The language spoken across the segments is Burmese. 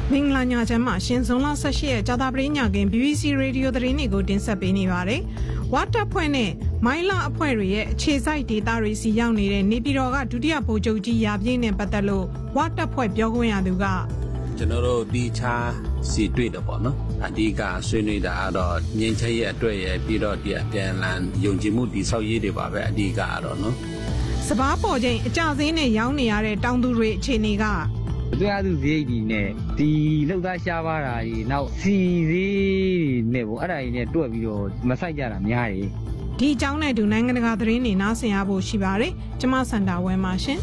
မင်္ဂလာညချမ်းမှာရှင်ဇွန်လ18ရက်ကြာသပတေးညကင် BBC Radio သတင်းတွေကိုတင်ဆက်ပေးနေပါတယ်။ဝါတပ်ဖွဲ့နဲ့မိုင်းလာအဖွဲ့တွေရဲ့အခြေစိုက်ဒေသတွေစီရောက်နေတဲ့နေပြည်တော်ကဒုတိယဗိုလ်ချုပ်ကြီးရာပြည့်နဲ့ပတ်သက်လို့ဝါတပ်ဖွဲ့ပြောခွင့်ရသူကကျွန်တော်တို့ဒီချာစီတွေ့တယ်ပေါ့နော်။အဓိကဆွေးနွေးတာကတော့ငြိမ်းချမ်းရေးအတွက်ရပြီးတော့ဒီအပြန်လန်ယုံကြည်မှုတည်ဆောက်ရေးတွေပါပဲအဓိကကတော့နော်။စဘာပေါ်ချင်းအကြစင်းနဲ့ရောင်းနေရတဲ့တောင်သူတွေအခြေအနေကတရားသူဈေးကြီးနဲ့ဒီလောက်သားရှားပါတာကြီးနောက်စီဈေးနဲ့ပေါ့အဲ့ဒါကြီးနဲ့တွက်ပြီးတော့မဆိုင်ကြတာများတယ်ဒီအကြောင်းနဲ့အတူနိုင်ငံတကာသတင်းတွေနားဆင်ရဖို့ရှိပါတယ်ကျမစန္ဒာဝဲပါရှင်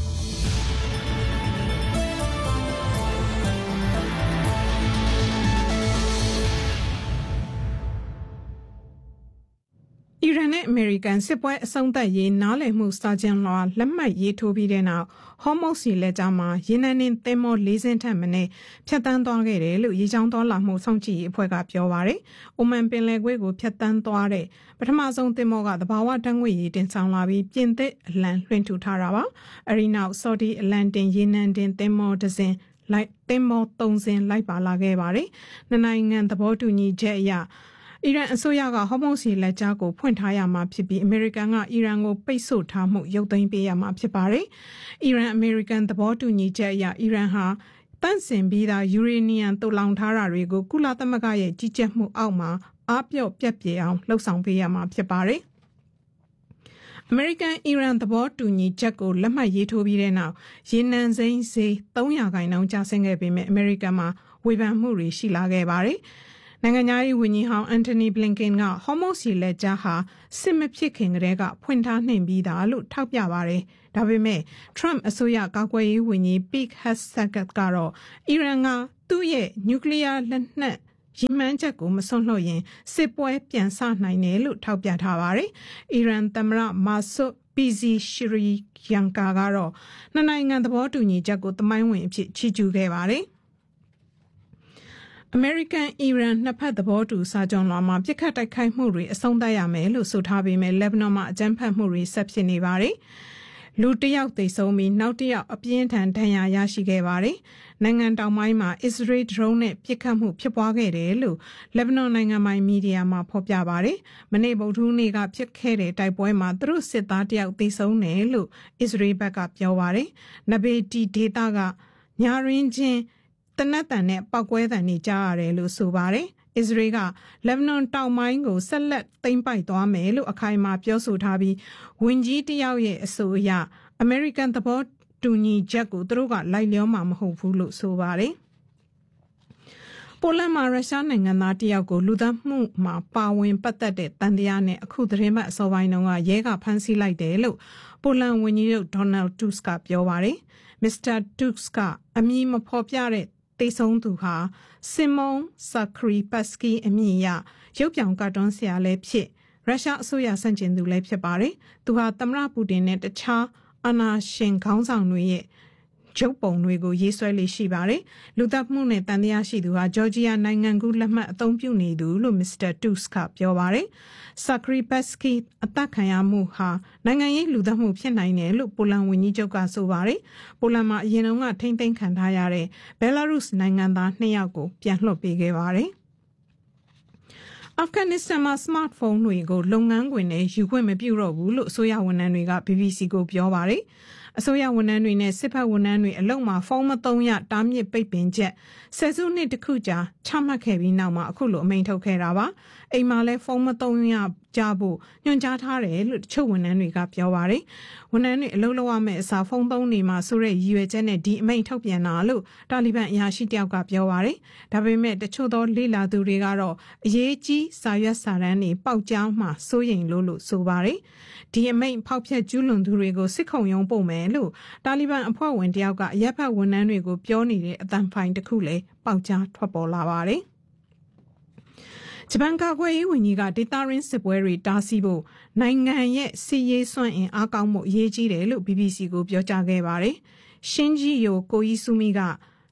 အီရန်နဲ့အမေရိကန်စစ်ပွဲအဆုံးသတ်ရေးနားလည်မှုစာချုပ်လွှာလက်မှတ်ရေးထိုးပြီးတဲ့နောက်ဟော်မုတ်စီလက်ကြားမှာရေနံနှင့်သင်္ဘော၄စင်းထက်မနည်းဖြတ်တန်းသွားခဲ့တယ်လို့ရေကြောင်းသွားလာမှုစောင့်ကြည့်ရေးအဖွဲ့ကပြောပါတယ်။အိုမန်ပင်လယ်ကွေ့ကိုဖြတ်တန်းသွားတဲ့ပထမဆုံးသင်္ဘောကသဘာဝဓာတ်ငွေ့ရည်တင်ဆောင်လာပြီးပြင်သစ်အလံလွှင့်ထူထားတာပါ။အဲဒီနောက်ဆော်ဒီအလံတင်ရေနံတင်သင်္ဘောတစ်စင်းလိုက်သင်္ဘော၃စင်းလိုက်ပါလာခဲ့ပါတယ်။နှစ်နိုင်ငံသဘောတူညီချက်အရအီရန်အစိုးရကဟော်မုတ်စီလက်ကြားကိုဖွင့်ထားရမှာဖြစ်ပြီးအမေရိကန်ကအီရန်ကိုပိတ်ဆို့ထားမှုရုပ်သိမ်းပေးရမှာဖြစ်ပါတယ်။အီရန်အမေရိကန်သဘောတူညီချက်အရအီရန်ဟာတန့်စင်ပြီးသားယူရေနီယံသိုလှောင်ထားတာတွေကိုကုလသမဂ္ဂရဲ့ကြီးကြပ်မှုအောက်မှာအားပြော့ပြတ်ပြေအောင်လှုံ့ဆော်ပေးရမှာဖြစ်ပါတယ်။အမေရိကန်အီရန်သဘောတူညီချက်ကိုလက်မှတ်ရေးထိုးပြီးတဲ့နောက်ရေနံစိမ်းဈေး300%ကျဆင်းခဲ့ပေမဲ့အမေရိကန်မှာဝေဖန်မှုတွေရှိလာခဲ့ပါတယ်။နိုင်ငံသားရေးဝန်ကြီးဟောင်းအန်တိုနီဘလင်ကန်ကဟော်မုတ်စီလက်ကြားဟာစစ်မဖြစ်ခင်ကတည်းကဖွင့်ထားနိုင်ပြီးသားလို့ထောက်ပြပါတယ်။ဒါပေမဲ့ Trump အစိုးရကာကွယ်ရေးဝန်ကြီး Pete Hegseth ကတော့အီရန်ကသူ့ရဲ့နျူကလ িয়ার လက်နက်ရည်မှန်းချက်ကိုမစွန့်လွှတ်ရင်စစ်ပွဲပြန်ဆနိုင်တယ်လို့ထောက်ပြထားပါတယ်။အီရန်သမ္မတမာဆုပီဇီရှရီယန်ကာကတော့နှစ်နိုင်ငံသဘောတူညီချက်ကိုသမိုင်းဝင်အဖြစ်ချီးကျူးခဲ့ပါတယ်။အမေရိကန်အီရန်နှစ်ဖက်သဘောတူစာချုပ်လွှာမှာပြစ်ခတ်တိုက်ခိုက်မှုတွေအဆုံးသတ်ရမယ်လို့ဆိုထားပေမဲ့လက်ဘနွန်မှာအကြမ်းဖက်မှုတွေဆက်ဖြစ်နေပါတယ်။လူတစ်ယောက်သေဆုံးပြီးနောက်တစ်ယောက်အပြင်းထန်ဒဏ်ရာရရှိခဲ့ပါတယ်။နိုင်ငံတောင်ပိုင်းမှာအစ္စရေးဒရုန်းနဲ့ပစ်ခတ်မှုဖြစ်ပွားခဲ့တယ်လို့လက်ဘနွန်နိုင်ငံပိုင်မီဒီယာမှာဖော်ပြပါတယ်။မနေ့ဗုဒ္ဓဟူးနေ့ကဖြစ်ခဲ့တဲ့တိုက်ပွဲမှာသူတို့စစ်သားတစ်ယောက်သေဆုံးတယ်လို့အစ္စရေးဘက်ကပြောပါတယ်။နဘေတီဒေတာကညာရင်းချင်းတနက်တန်နဲ့ပောက်ကွဲတန်တွေကြားရတယ်လို့ဆိုပါတယ်။အစ္စရေးကလက်ဘနွန်တောင်ပိုင်းကိုဆက်လက်သိမ်းပိုက်သွားမယ်လို့အခိုင်အမာပြောဆိုထားပြီးဝန်ကြီးတယောက်ရဲ့အဆိုအရအမေရိကန်သဘောတူညီချက်ကိုသူတို့ကလိုက်လျောမှာမဟုတ်ဘူးလို့ဆိုပါတယ်။ပိုလန်မှာရုရှားနိုင်ငံသားတယောက်ကိုလူသတ်မှုမှာပါဝင်ပတ်သက်တဲ့တန်တရားနဲ့အခုသတင်းပတ်အစောပိုင်းတုန်းကရဲကဖမ်းဆီးလိုက်တယ်လို့ပိုလန်ဝန်ကြီးချုပ်ဒေါ်နယ်တူစကပြောပါတယ်။ မစ္စတာတူစကအမည်မဖော်ပြတဲ့တေဆုံးသူဟာဆီမွန်ဆာခရီပတ်စကီအမည်အရရုပ်ပြောင်ကာတွန်းဆရာလည်းဖြစ်ရုရှားအစိုးရဆန့်ကျင်သူလည်းဖြစ်ပါတယ်။သူဟာသမ္မတပူတင်နဲ့တခြားအာဏာရှင်ခေါင်းဆောင်တွေရဲ့ရုပ်ပုံတွေကိုရေးဆွဲလေးရှိပါတယ်။လူသတ်မှုနဲ့တန်တရားရှိသူဟာဂျော်ဂျီယာနိုင်ငံကူးလက်မှတ်အသုံးပြုနေသူလို့မစ္စတာတူစ်ကပြောပါတယ်။ဆာခရီပတ်စကီအသက်ခံရမှုဟာနိုင်ငံရေးလူသတ်မှုဖြစ်နိုင်တယ်လို့ပိုလန်ဝန်ကြီးချုပ်ကဆိုပါတယ်။ပိုလန်မှာအရင်ကထိမ့်သိမ်းခံထားရတဲ့ဘယ်လာရုစ်နိုင်ငံသား2ယောက်ကိုပြန်လွှတ်ပေးခဲ့ပါတယ်။အာဖဂန်နစ္စတန်မှာစမတ်ဖုန်းတွေကိုလုပ်ငန်းခွင်နဲ့ယူခွင့်မပြုတော့ဘူးလို့အစိုးရဝန်ထမ်းတွေက BBC ကိုပြောပါတယ်။အစိုးရဝန်ထမ်းတွေနဲ့စစ်ဘက်ဝန်ထမ်းတွေအလုပ်မှာဖုန်းမသုံးရတားမြစ်ပိတ်ပင်ချက်ဆယ်စုနှစ်တစ်ခုကြာချမှတ်ခဲ့ပြီးနောက်မှာအခုလိုအမိန့်ထုတ်ခဲ့တာပါ။အိမ်မှာလည်းဖုန်းမသုံးရကြဖို့ညွှန်ကြားထားတယ်လို့တချို့ဝန်ထမ်းတွေကပြောပါတယ်။ဝန်ထမ်းတွေအလုပ်လုပ်ရမယ့်အစားဖုန်းသုံးနေမှာဆိုတဲ့ရည်ရွယ်ချက်နဲ့ဒီအမိန့်ထုတ်ပြန်တာလို့တာလီဘန်အရာရှိတယောက်ကပြောပါတယ်။ဒါပေမဲ့တချို့သောလေ့လာသူတွေကတော့အရေးကြီးစာရွက်စာတမ်းတွေပေါက်ကြားမှစိုးရိမ်လို့ဆိုပါတယ်။ဒီအမိန့်ဖောက်ဖျက်ကျူးလွန်သူတွေကိုစစ်ခုံရုံးပို့မယ်လို့တာလီဘန်အဖွဲ့ဝင်တယောက်ကအရက်ဖက်ဝန်ထမ်းတွေကိုပြောနေတဲ့အသံဖိုင်တစ်ခုလည်းပေါက်ကြားထွက်ပေါ်လာပါတယ်။ဂျပန်ကာကွယ်ရေးဝန်ကြီးကဒေသရင်းစစ်ပွဲတွေတားဆီးဖို့နိုင်ငံရဲ့စစ်ရေးစွမ်းအင်အားကောင်းမှုအရေးကြီးတယ်လို့ BBC ကိုပြောကြားခဲ့ပါတယ်။ရှင်ဂျီယိုကိုအီဆူမီက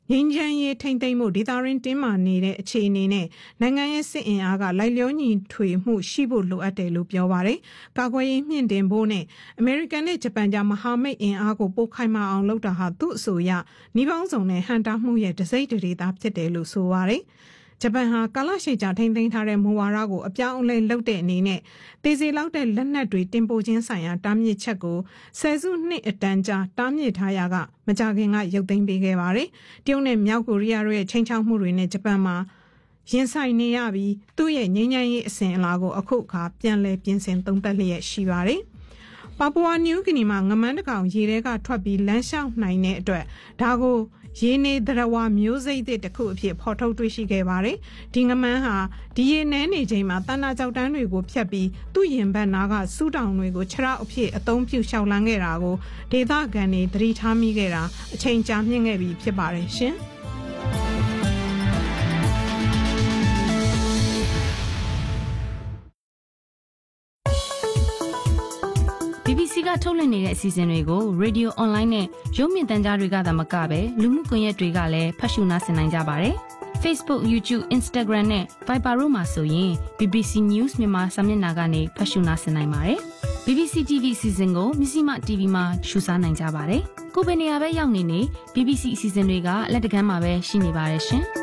ငြိမ်းချမ်းရေးထိန်းသိမ်းမှုဒေသရင်းတင်းမာနေတဲ့အခြေအနေနဲ့နိုင်ငံရဲ့စစ်အင်အားကလိုက်လျောညီထွေမှုရှိဖို့လိုအပ်တယ်လို့ပြောပါတယ်။ကာကွယ်ရေးမြင့်တင်ဖို့နဲ့အမေရိကန်နဲ့ဂျပန်ကြားမဟာမိတ်အင်အားကိုပိုခိုင်မာအောင်လုပ်တာဟာသူ့အဆိုအရနှီးပေါင်းစုံနဲ့ဟန်တာမှုရဲ့တစိမ့်တရေသားဖြစ်တယ်လို့ဆိုပါတယ်။ဂျပန်ဟာကာလရှည်ကြာထိန်းသိမ်းထားတဲ့မူဝါဒကိုအပြောင်းအလဲလုပ်တဲ့အနေနဲ့တည်စီလောက်တဲ့လက်နက်တွေတင်ပို့ခြင်းဆိုင်ရာတားမြစ်ချက်ကိုဆယ်စုနှစ်အတန်ကြာတားမြစ်ထားရကမကြာခင်ကရုပ်သိမ်းပေးခဲ့ပါတယ်။တရုတ်နဲ့မြောက်ကိုရီးယားတို့ရဲ့ချိန်ချောက်မှုတွေနဲ့ဂျပန်မှာရင်ဆိုင်နေရပြီးသူ့ရဲ့ငြိမ်းချမ်းရေးအစဉ်အလာကိုအခုအခါပြန်လည်ပြင်ဆင်သုံးသပ်လျက်ရှိပါတယ်။ပါပူဝါနယူးဂီနီမှာငမန်းတကောင်ရေထဲကထွက်ပြီးလမ်းလျှောက်နိုင်တဲ့အတွက်ဒါကိုရေနေသရဝမျိုးစိတ်တစ်ခုအဖြစ်ဖော်ထုတ်တွေ့ရှိခဲ့ပါတယ်။ဒီငမန်းဟာဒီရေနည်းနေချိန်မှာတဏ္ဍာကြောက်တန်းတွေကိုဖျက်ပြီးသူ့ရင်ဘတ်နာကစူးတောင်တွေကိုခြေထောက်အဖြစ်အသုံးပြုရှောက်လန်းခဲ့တာကိုဒေသခံတွေသတိထားမိခဲ့တာအချိန်ကြာမြင့်ခဲ့ပြီဖြစ်ပါတယ်ရှင်။ BBC ကထုတ်လွှင့်နေတဲ့အစီအစဉ်တွေကို Radio Online နဲ့ရုပ်မြင်သံကြားတွေကသာမကပဲလူမှုကွန်ရက်တွေကလည်းဖတ်ရှုနားဆင်နိုင်ကြပါတယ်။ Facebook, YouTube, Instagram နဲ့ Viber တို့မှာဆိုရင် BBC News မြန်မာစာမျက်နှာကနေဖတ်ရှုနားဆင်နိုင်ပါတယ်။ BBC TV အစီအစဉ်ကိုမြစီမ TV မှာရှုစားနိုင်ကြပါတယ်။ကိုယ်ပဲနေရာပဲရောက်နေ BBC အစီအစဉ်တွေကလက်တကမ်းမှာပဲရှိနေပါတယ်ရှင်။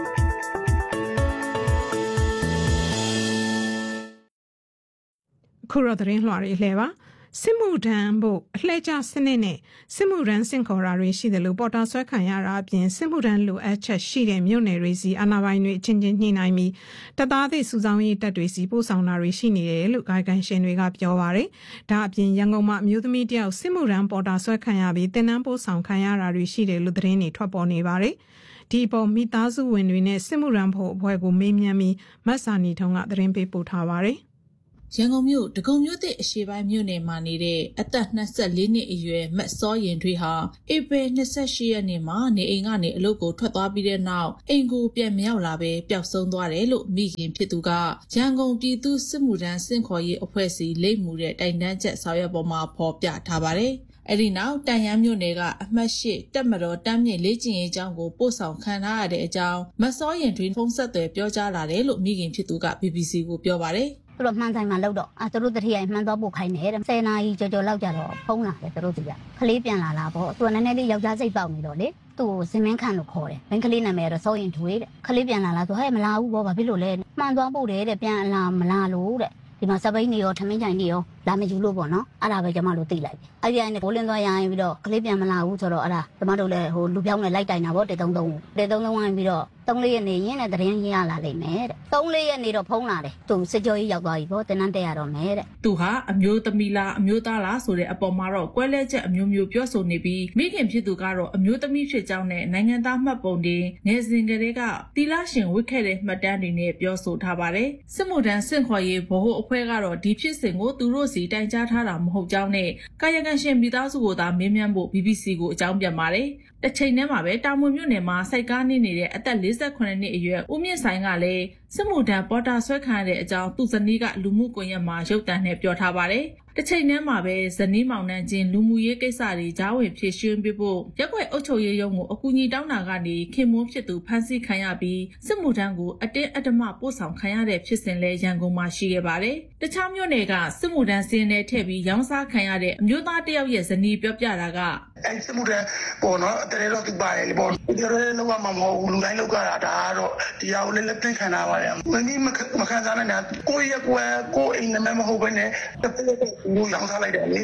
ခုတော့သတင်းလွှာတွေလှည့်ပါစစ်မှုထမ်းဖို့အလှည့်ကျစနစ်နဲ့စစ်မှုထမ်းစင်ခေါ်ရာတွေရှိတယ်လို့ပေါ်တာဆွဲခံရတာအပြင်စစ်မှုထမ်းလိုအပ်ချက်ရှိတဲ့မြို့နယ်တွေစီအာဏာပိုင်တွေအချင်းချင်းညှိနှိုင်းပြီးတပ်သားသည့်စုဆောင်းရေးတပ်တွေစီပို့ဆောင်တာတွေရှိနေတယ်လို့ကာယကံရှင်တွေကပြောပါတယ်။ဒါအပြင်ရန်ကုန်မှာအမျိုးသမီးတယောက်စစ်မှုထမ်းပေါ်တာဆွဲခံရပြီးတင်နန်းပို့ဆောင်ခံရတာတွေရှိတယ်လို့သတင်းတွေထွက်ပေါ်နေပါတယ်။ဒီပေါ်မိသားစုဝင်တွေနဲ့စစ်မှုထမ်းဖို့အဖွဲ့ကိုမေးမြန်းပြီးမတ်စာနီထုံးကသတင်းပေးပို့ထားပါတယ်။ရန်ကုန်မြို့ဒဂုံမြို့သစ်အရှေ့ပိုင်းမြို့နယ်မှာနေတဲ့အသက်24နှစ်အရွယ်မတ်စောရင်ထွေးဟာဧပြီ28ရက်နေ့မှာနေအိမ်ကနေအလုပ်ကိုထွက်သွားပြီးတဲ့နောက်အိမ်ကိုပြန်မရောက်လာပဲပျောက်ဆုံးသွားတယ်လို့မိခင်ဖြစ်သူကရန်ကုန်ပြည်သူ့စစ်မှုထမ်းစင်ခေါ်ရေးအဖွဲ့စီလိပ်မှုတဲ့တိုင်တန်းချက်စာရွက်ပေါ်မှာဖော်ပြထားပါတယ်။အဲဒီနောက်တန်ရန်မြို့နယ်ကအမှတ်၈တပ်မတော်တမ်းမြေလေ့ကျင့်ရေးကျောင်းကိုပို့ဆောင်ခံထားရတဲ့အကြောင်းမတ်စောရင်ထွေးဖုန်းဆက်သွယ်ပြောကြားလာတယ်လို့မိခင်ဖြစ်သူက BBC ကိုပြောပါတယ်။သူတို့မှန်ဆိုင်မှာလောက်တော့သူတို့တတိယမှန်သွားပို့ခိုင်းတယ်တဲ့10နာရီကြော်လောက်ကြတော့ဖုန်းလာတယ်သူတို့စီကခလေးပြန်လာပေါ့သူကနည်းနည်းလေးယောက်ျားစိတ်ပေါက်နေတော့လေသူ့ကိုစင်မင်းခန့်လို့ခေါ်တယ်မင်းကလေးနာမည်ကတော့စောရင်ထွေးတဲ့ခလေးပြန်လာဆိုဟဲ့မလာဘူးဘောဘာဖြစ်လို့လဲမှန်သွားပို့တယ်တဲ့ပြန်လာမလာလို့တဲ့ဒီမှာစပိန်နေရောထမင်းချိုင်နေရောလာမယူလို့ပေါ့နော်အဲ့ဒါပဲကျွန်မတို့သိလိုက်တယ်အဲ့ဒီကနေဘိုးလင်းသွားရရင်ပြီးတော့ကလေးပြန်မလာဘူးဆိုတော့အဲ့ဒါကျွန်မတို့လည်းဟိုလူပြောင်းနဲ့လိုက်တိုင်တာပေါ့133ဝင်ပြီးတော့3-4ရက်နေရင်းနဲ့သတင်းရလာလိမ့်မယ်တဲ့3-4ရက်နေတော့ဖုန်းလာတယ်သူစစ်ကြောရေးရောက်သွားပြီပေါ့တင်နန်းတက်ရတော့မယ်တဲ့သူဟာအမျိုးသမီးလားအမျိုးသားလားဆိုတဲ့အပေါ်မှာတော့ကွဲလဲချက်အမျိုးမျိုးပြောဆိုနေပြီးမိခင်ဖြစ်သူကတော့အမျိုးသမီးဖြစ်ကြောင်းနဲ့နိုင်ငံသားမှတ်ပုံတင်ငယ်စဉ်ကတည်းကတီလာရှင်ဝစ်ခဲ့တဲ့မှတ်တမ်းတွေနဲ့ပြောဆိုထားပါတယ်စစ်မှုထမ်းစင့်ခေါ်ရေးဗဟိုအဖွဲ့ကတော့ဒီဖြစ်စဉ်ကိုသူတို့စီတိုင်ကြားထားတာမဟုတ်ကြောင်းနဲ့ကာယကံရှင်မိသားစုကိုသာမေးမြန်းဖို့ BBC ကိုအကြောင်းပြန်ပါတယ်တစ်ချိန်တည်းမှာပဲတာမွေမြို့နယ်မှာစိုက်ကားနေနေတဲ့အသက်48နှစ်အရွယ်ဦးမြင့်ဆိုင်ကလည်းစစ်မှုထမ်းပေါ်တာဆွဲခံရတဲ့အကြောင်းသူဇနီးကလူမှုကွန်ရက်မှာရုပ်သံနဲ့ပြောထားပါတယ်။တစ်ချိန်တည်းမှာပဲဇနီးမောင်နှံချင်းလူမှုရေးကိစ္စတွေကြားဝင်ဖြေရှင်းပေးဖို့ရက်ွက်အုပ်ချုပ်ရေးရုံးကိုအကူအညီတောင်းတာကနေခင်မွန်းဖြစ်သူဖမ်းဆီးခံရပြီးစစ်မှုထမ်းကိုအတင်းအဓမ္မပို့ဆောင်ခံရတဲ့ဖြစ်စဉ်လဲရန်ကုန်မှာရှိခဲ့ပါတယ်။တခြားမြို့နယ်ကစစ်မှုထမ်းစင်းနဲ့ထည့်ပြီးရောင်းစားခံရတဲ့အမျိုးသားတစ်ယောက်ရဲ့ဇနီးပြောပြတာကအဲ့စစ်မှုထမ်းပေါ်တော့တကယ်တော့သူပါတယ်လေပေါ့ဒီလိုလည်းလောက်မှာမဟုတ်ဘူးလူတိုင်းလောက်ကြတာဒါကတော့တရားကိုလည်းလက်သင့်ခံတာပါတယ်မင်းမခံစားနိုင်တာကိုယ့်ရဲ့ကိုယ့်အိမ်နဲ့မဟုတ်ဘဲနဲ့တစ်ဖက်ကိုရောင်းစားလိုက်တယ်လေ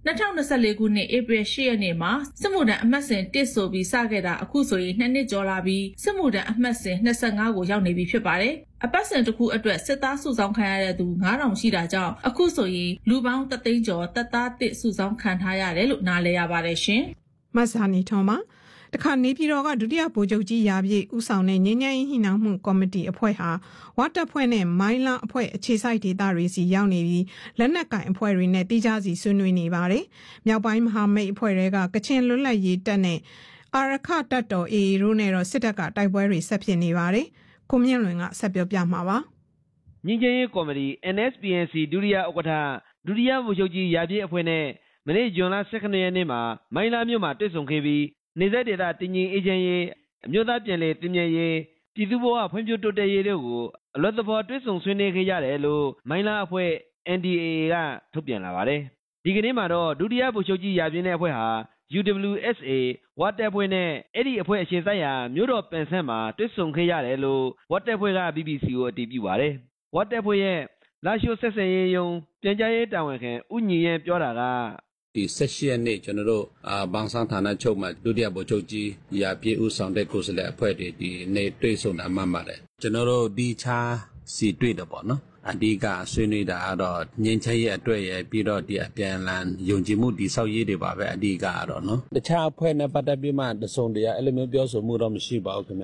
2024ခုနှစ်ဧပြီ10ရက်နေ့မှာစစ်မှုထမ်းအမှတ်စဉ်1ဆိုပြီးစခဲ့တာအခုဆိုရင်2နှစ်ကျော်လာပြီးစစ်မှုထမ်းအမှတ်စဉ်25ကိုရောက်နေပြီဖြစ်ပါတယ်။အပတ်စဉ်တစ်ခုအတွက်စစ်သားစုဆောင်းခံရတဲ့သူ9000ရှိတာကြောင့်အခုဆိုရင်လူပေါင်း3သိန်းကျော်တပ်သားတစ်စုဆောင်းခံထားရတယ်လို့နားလည်ရပါတယ်ရှင်။မတ်စာနီထုံးမှာတခါနေပြည်တော်ကဒုတိယဗိုလ်ချုပ်ကြီးရာပြည့်ဦးဆောင်တဲ့ငြိမ်းချမ်းရေးနှိနှောင်းမှုကော်မတီအဖွဲ့ဟာဝါတပ်ဖွဲ့နဲ့မိုင်းလာအဖွဲ့အခြေစိုက်ဒေသတွေစီရောက်နေပြီးလက်နက်ကင်အဖွဲ့တွေနဲ့တိကျစီဆွေးနွေးနေပါတယ်။မြောက်ပိုင်းမဟာမိတ်အဖွဲ့တွေကကချင်လွတ်လပ်ရေးတပ်နဲ့အာရခတပ်တော် AA တို့နဲ့တော့စစ်တပ်ကတိုက်ပွဲတွေဆက်ဖြစ်နေပါတယ်။ကိုမြင့်လွင်ကဆက်ပြောပြမှာပါ။ငြိမ်းချမ်းရေးကော်မတီ NSPNC ဒုတိယဥက္ကဋ္ဌဒုတိယဗိုလ်ချုပ်ကြီးရာပြည့်အဖွဲ့နဲ့မနေ့ဇွန်လ12ရက်နေ့မှာမိုင်းလာမြို့မှာတွေ့ဆုံခဲ့ပြီးနေဆက်ဒေသတည်ငြိမ်အေးချမ်းရေးအမျိုးသားပြည်လေတည်မြဲရေးပြည်သူ့ဘဝဖွံ့ဖြိုးတိုးတက်ရေးတို့ကိုအလွတ်သဘောတွဲဆောင်ဆွေးနွေးခဲ့ရတယ်လို့မိုင်းလားအဖွဲ့ NDAA ကထုတ်ပြန်လာပါတယ်ဒီကနေ့မှာတော့ဒုတိယဗိုလ်ချုပ်ကြီးရာပြင်းတဲ့အဖွဲ့ဟာ UWSA ဝတ်တပ်ဖွဲ့နဲ့အဲ့ဒီအဖွဲ့အခြေစိုက်ရာမြို့တော်ပန်ဆန်းမှာတွဲဆောင်ခဲ့ရတယ်လို့ဝတ်တပ်ဖွဲ့က BBC ကိုအတည်ပြုပါတယ်ဝတ်တပ်ဖွဲ့ရဲ့လာရှိုးဆက်ဆံရေးယုံပြန်ကြားရေးတာဝန်ခံဦးညီရန်ပြောတာကဒီ18ရက်နေ့ကျွန်တော်တို့ဘန်းဆန်းဌာနချုပ်မှာဒုတိယဗိုလ်ချုပ်ကြီးရာပြည့်ဦးဆောင်တဲ့ကိုယ်စားလှယ်အဖွဲ့တွေဒီနေ့တွေ့ဆုံတာမှတ်ပါတယ်ကျွန်တော်တို့ဒီချာစီတွေ့တယ်ပေါ့နော်အဓိကဆွေးနွေးတာကတော့ငြိမ်းချမ်းရေးအတွက်ရပြီးတော့ဒီအပြန်အလှန်ယုံကြည်မှုတည်ဆောက်ရေးတွေပါပဲအဓိကကတော့နော်တခြားအဖွဲ့နဲ့ပတ်သက်ပြီးမှတစုံတရာအဲ့လိုမျိုးပြောဆိုမှုတော့မရှိပါဘူးခင်ဗျ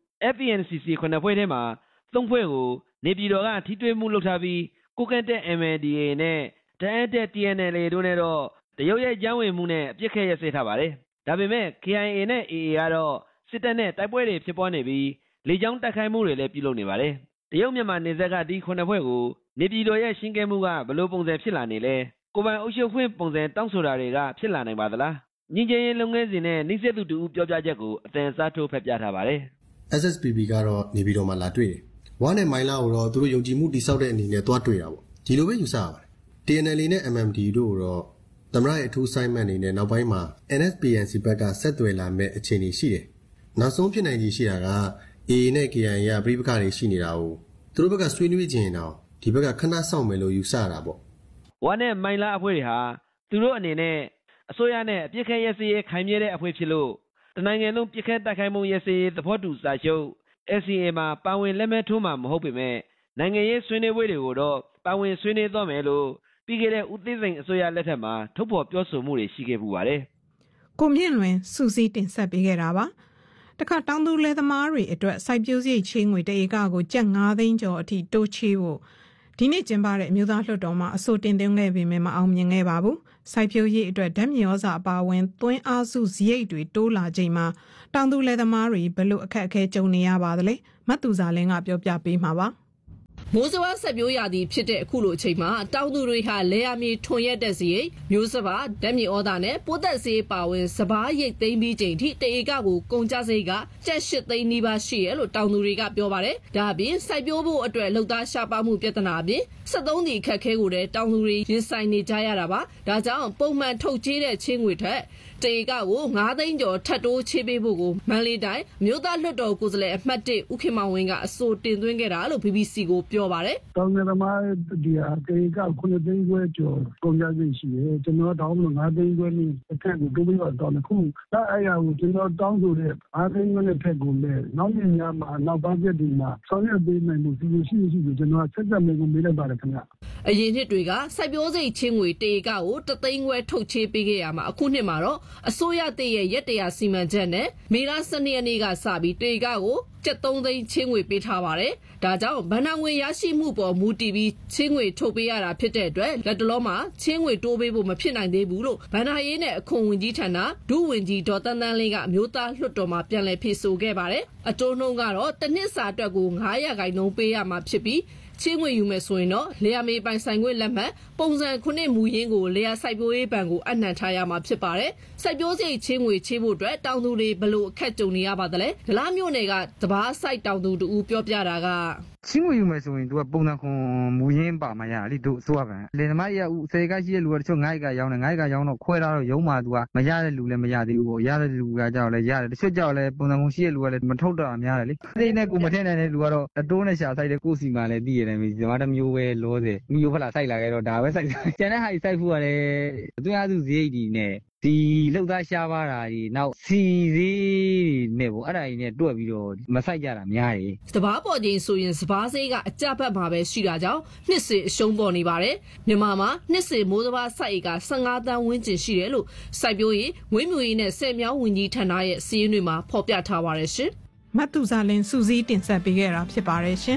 FPNCC ခုနှစ်ဖွဲ့ထဲမှာ3ဖွဲ့ကိုနေပြည်တော်ကထိတွေ့မှုလုပ်ထားပြီးကိုကန့်တဲ့ MNDAA နဲ့တအန်းတဲ့ TNLA တို့နဲ့တော့တရုတ်ရဲ့ကြောင်းဝင်မှုနဲ့အပြစ်ခဲရစေထားပါတယ်ဒါပေမဲ့ KIA နဲ့ AA ကတော့စစ်တပ်နဲ့တိုက်ပွဲတွေဖြစ်ပွားနေပြီးလေကြောင်းတိုက်ခိုက်မှုတွေလည်းပြုလုပ်နေပါတယ်တရုတ်မြန်မာနယ်စပ်ကဒီခုနှစ်ဖွဲ့ကိုနေပြည်တော်ရဲ့ရှင်းကဲမှုကဘယ်လိုပုံစံဖြစ်လာနေလဲကိုပိုင်အုပ်ချုပ်ခွင့်ပုံစံတောင်းဆိုတာတွေကဖြစ်လာနိုင်ပါသလားညီကျင်းရေးလုပ်ငန်းစဉ်နဲ့နှိစက်သူတူပြောပြချက်ကိုအတန်စားထိုးဖက်ပြထားပါတယ် SSPP ကတော့နေပြည်တော်မှာလာတွေ့တယ်ဝါနဲ့မိုင်းလာကိုတော့သူတို့ယုံကြည်မှုတည်ဆောက်တဲ့အနေနဲ့တွားတွေ့တာပေါ့ဒီလိုပဲယူဆရပါတယ် TNLA နဲ့ MMD တို့တော့သမ္မတရဲ့အထူးဆိုင်မန်အနေနဲ့နောက်ပိုင်းမှာ NSPNC ဘက်ကဆက်သွယ်လာမဲ့အခြေအနေရှိတယ်နောက်ဆုံးဖြစ်နိုင်ခြေရှိတာက AA နဲ့ KIA ကပြိပခါတွေရှိနေတာကိုသူတို့ဘက်ကဆွေးနွေးခြင်းတော့ဒီဘက်ကခဏဆောင်မယ်လို့ယူဆတာပေါ့ဝါနဲ့မိုင်းလာအဖွဲ့တွေဟာသူတို့အနေနဲ့အစိုးရနဲ့အပြစ်ခဲရစေးခိုင်မြဲတဲ့အဖွဲ့ဖြစ်လို့တနိုင်ငံလုံးပြစ်ခဲတိုက်ခိုက်မှုရစေးသဘောတူစာချုပ် SCA မှာပါဝင်လက်မှတ်ထိုးမှာမဟုတ်ပေမဲ့နိုင်ငံရေးဆွေးနွေးပွဲတွေကိုတော့ပါဝင်ဆွေးနွေးသွားမယ်လို့ပြီးခဲ့တဲ့ဦးသိန်းစိန်အစိုးရလက်ထက်မှာထုတ်ဖော်ပြောဆိုမှုတွေရှိခဲ့ပူပါတယ်ကိုမြင့်လွင်စူးစီးတင်ဆက်ပေးခဲ့တာပါတခါတောင်သူလယ်သမားတွေအတွက်စိုက်ပျိုးစရိတ်ချေးငွေတဧကကိုကျပ်9သိန်းကျော်အထိတိုးချေးဖို့ဒီနေ့ကျင်းပတဲ့အမျိုးသားလွှတ်တော်မှာအဆိုတင်သွင်းခဲ့ပေမဲ့မအောင်မြင်ခဲ့ပါဘူးစိုက်ပျိုးရေးအတွက်ဓာတ်မြေဩဇာအပါအဝင်သွင်းအားစုစရိတ်တွေတိုးလာချိန်မှာတောင်သူလယ်သမားတွေဘယ်လိုအခက်အခဲကြုံနေရပါသလဲမတ်သူစာလင်းကပြောပြပေးမှာပါမိုးစဘာဆက်ပြိုးရာသီဖြစ်တဲ့အခုလိုအချိန်မှာတောင်သူတွေဟာလဲရမီထွန်ရက်တဲ့စီမျိုးစဘာဓာတ်မြေဩဇာနဲ့ပိုးသက်စေးပါဝင်စဘာရိတ်သိမ်းပြီးချိန်ထိတဧကကိုကုန်ကျစရိတ်ကကျပ်8သိန်းနီးပါးရှိရလို့တောင်သူတွေကပြောပါတယ်ဒါအပြင်စိုက်ပျိုးဖို့အတွက်လုပ်သားရှားပါမှုပြဿနာအပြင်73ဒီခက်ခဲကိုတဲ့တောင်သူတွေရင်ဆိုင်နေကြရတာပါဒါကြောင့်ပုံမှန်ထုတ်ချေးတဲ့ချင်းငွေထက်တဧကကို9သိန်းကျော်ထပ်တိုးချေးပေးဖို့ကိုမန္တလေးတိုင်းမြို့သားလွှတ်တော်ကိုယ်စားလှယ်အမှတ်1ဦးခင်မောင်ဝင်းကအဆိုတင်သွင်းခဲ့တာလို့ BBC ကိုပြောပါတယ်တောင်ငယ်သမားဒီဟာတဧက9သိန်းခွဲကျော်ကုန်ကျစရိတ်ရှိတယ်ကျွန်တော်တောင်းလို့9သိန်းခွဲနဲ့အခက်ကိုတိုးပြီးတော့တောင်းတယ်ခုအဲ့အရာကိုကျွန်တော်တောင်းဆိုတဲ့9သိန်းခွဲနဲ့ဖက်ကိုလည်းနောက်နေ့ညမှာနောက်ပတ်ပြည့်ဒီမှာဆောင်ရွက်ပေးနိုင်မှုစီရှိကျွန်တော်ဆက်ဆက်မယ်ကိုမေးလိုက်ပါတယ်ခင်ဗျအရင်နှစ်တွေကစိုက်ပျိုးစိတ်ချင်းငွေတဧကကို3သိန်းခွဲထုတ်ချေးပေးခဲ့ရမှာအခုနှစ်မှာတော့အစိုးရတည်ရဲ့ရက်တရာစီမံချက်နဲ့မေလ12ရက်နေ့ကစပြီးတဧကကိုကျပ်3သိန်းချင်းငွေပေးထားပါတယ်ဒါကြောင့်ဗဏ္ဍာငွေရရှိမှုပေါ်မူတည်ပြီးချင်းငွေထုတ်ပေးရတာဖြစ်တဲ့အတွက်လက်တလုံးမှာချင်းငွေတိုးပေးဖို့မဖြစ်နိုင်သေးဘူးလို့ဗဏ္ဍာရေးနဲ့အခွန်ဝင်ကြီးဌာနဒုဝန်ကြီးဒေါ်တန်းတန်းလေးကအမျိုးသားလွှတ်တော်မှာပြန်လည်ဖြေဆိုခဲ့ပါတယ်အတိုးနှုန်းကတော့တစ်နှစ်စာအတွက်ကို900%ပေးရမှာဖြစ်ပြီးချင်းငွေယူမယ်ဆိုရင်တော့လေယာမေပိုင်ဆိုင်ခွင့်လက်မှတ်ပုံစံ9မူရင်းကိုလေယာစိုက်ပျိုးရေးဘဏ်ကိုအနှံထားရမှာဖြစ်ပါတယ်စိုက်ပျိုးစရိတ်ချင်းငွေချေးဖို့အတွက်တောင်သူတွေဘလို့အခက်ကြုံနေရပါသလဲဒလားမြို့နယ်ကတဘာစိုက်တောင်သူတူပြောပြတာကချင်းငွေယူမယ်ဆိုရင်သူကပုံစံခွန်မူရင်းပါမှရလေသူအစိုးရကလယ်သမားကြီးကဦး10ကရှိတဲ့လူကတချို့9ကရောင်းတယ်9ကရောင်းတော့ခွဲထားတော့ရုံးမှာသူကမရတဲ့လူလည်းမရသေးဘူးပေါ့ရတဲ့လူကကြောက်လည်းရတယ်တချို့ကြောက်လည်းပုံစံခွန်ရှိတဲ့လူကလည်းမထုတ်တော့များတယ်လေအဲ့ဒီနဲ့ကိုမထည့်နိုင်တဲ့လူကတော့အတိုးနဲ့ရှာဆိုင်တဲ့ကိုစီမှာလည်းသိရတယ်ဒီမှာတစ်မျိုးပဲလောစေမျိုးဖလာစိုက်လာခဲ့တော့ဒါပဲစိုက်ကျန်တဲ့ဟာကြီးစိုက်ဖို့ကလည်းအတွင်းအားစုစရိတ်ဒီနဲ့ဒီလောက်သားရှားပါတာဒီနောက်စီသေးနဲ့ပေါ့အဲ့ဒါကြီးနဲ့တွက်ပြီးတော့မစိုက်ကြတာများတယ်စဘာပေါ်ချင်းဆိုရင်စဘာစေးကအကြဘက်မှာပဲရှိတာကြောင့်နှစ်စဉ်အရှုံးပေါ်နေပါတယ်မြန်မာမှာနှစ်စဉ်မိုးစဘာစိုက်က15တန်းဝန်းကျင်ရှိတယ်လို့စိုက်ပျိုးရေးဝင်းမြူရေးနဲ့ဆယ်မြောင်းဝင်ကြီးဌာနရဲ့စီးရင်တွေမှာဖော်ပြထားပါတယ်ရှင်မတ်သူစာလင်းစူးစီးတင်ဆက်ပေးခဲ့တာဖြစ်ပါတယ်ရှင်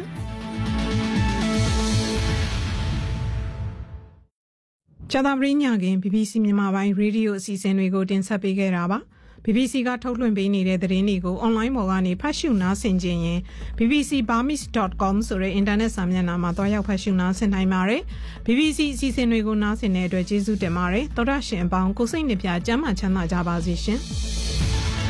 ကျသပရိညာခင် BBC မြန်မာပိုင်းရေဒီယိုအစီအစဉ်တွေကိုတင်ဆက်ပေးခဲ့တာပါ BBC ကထုတ်လွှင့်ပေးနေတဲ့သတင်းတွေကို online ပေါ်ကနေဖတ်ရှုနားဆင်ခြင်းရင် bbcburmese.com ဆိုတဲ့ internet စာမျက်နှာမှာတွားရောက်ဖတ်ရှုနားဆင်နိုင်ပါတယ် BBC အစီအစဉ်တွေကိုနားဆင်တဲ့အတွက်ကျေးဇူးတင်ပါတယ်သောတာရှင်အပေါင်းကိုစိတ်နှပြကျမ်းမာချမ်းသာကြပါစေရှင်